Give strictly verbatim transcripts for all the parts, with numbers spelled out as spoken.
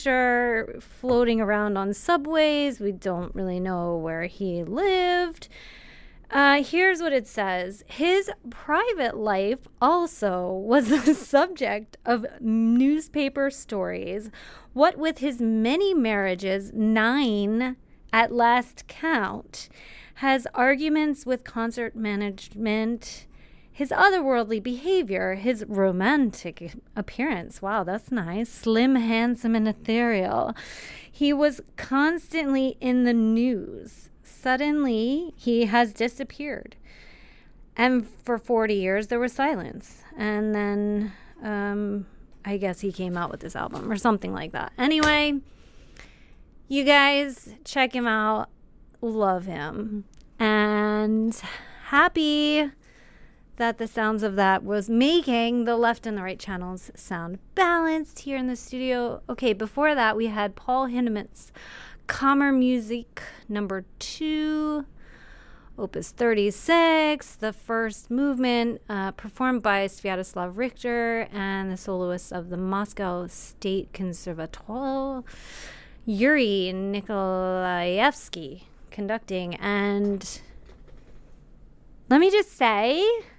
gangster floating around on subways. We don't really know where he lived. Uh, here's what it says. His private life also was the subject of newspaper stories. What with his many marriages, nine at last count, has arguments with concert management, his otherworldly behavior, his romantic appearance. Wow, that's nice. Slim, handsome, and ethereal. He was constantly in the news. Suddenly, he has disappeared. And for forty years, there was silence. And then, um, I guess he came out with this album or something like that. Anyway, you guys, check him out. Love him. And happy that the sounds of that was making the left and the right channels sound balanced here in the studio. Okay, before that, we had Paul Hindemith's Kammermusik number two, opus thirty-six, the first movement, uh, performed by Sviatoslav Richter and the soloists of the Moscow State Conservatoire, Yuri Nikolaevsky conducting. And let me just say,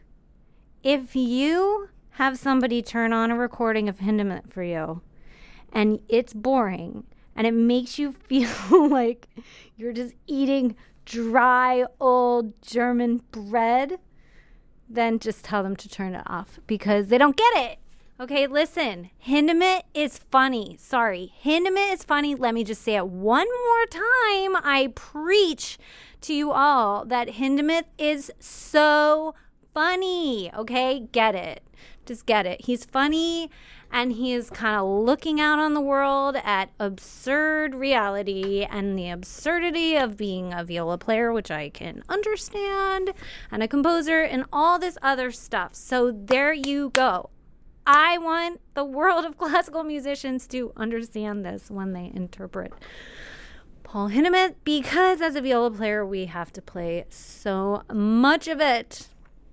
if you have somebody turn on a recording of Hindemith for you and it's boring, and it makes you feel like you're just eating dry, old German bread, then just tell them to turn it off because they don't get it. Okay, listen. Hindemith is funny. Sorry. Hindemith is funny. Let me just say it one more time. I preach to you all that Hindemith is so funny. Okay, get it. Just get it. He's funny. And he is kind of looking out on the world at absurd reality and the absurdity of being a viola player, which I can understand, and a composer and all this other stuff. So there you go. I want the world of classical musicians to understand this when they interpret Paul Hindemith, because as a viola player, we have to play so much of it.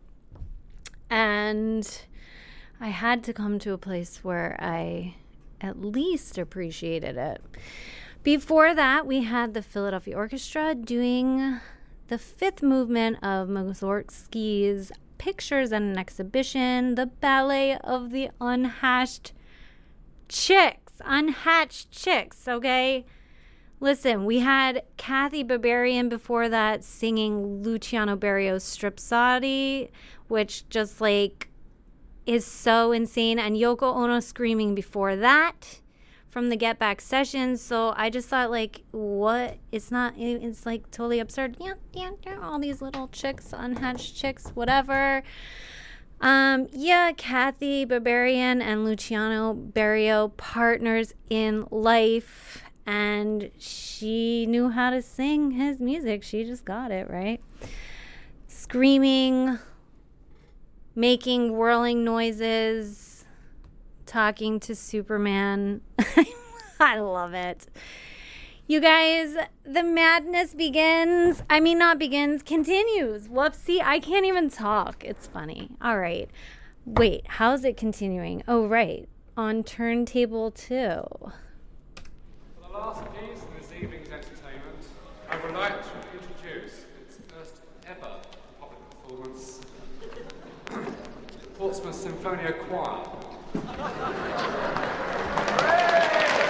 And I had to come to a place where I at least appreciated it. Before that, we had the Philadelphia Orchestra doing the fifth movement of Mussorgsky's Pictures and an Exhibition, the ballet of the unhatched chicks. Unhatched chicks, okay? Listen, we had Kathy Barbarian before that singing Luciano Berio's Strepsody, which just like is so insane, and Yoko Ono screaming before that from the Get Back sessions. So I just thought, like, what? It's not, it's like totally absurd. Yeah, yeah, yeah. All these little chicks, unhatched chicks, whatever. Um, yeah, Kathy Barbarian and Luciano Berio, partners in life, and she knew how to sing his music. She just got it, right? Screaming, making whirling noises, talking to Superman. I love it. You guys, the madness begins. I mean, not begins, continues. Whoopsie, I can't even talk. It's funny. All right. Wait, how's it continuing? Oh, right. On turntable two. For the last piece in this evening's entertainment, I would like to introduce its first ever public performance, Portsmouth Symphonia Choir.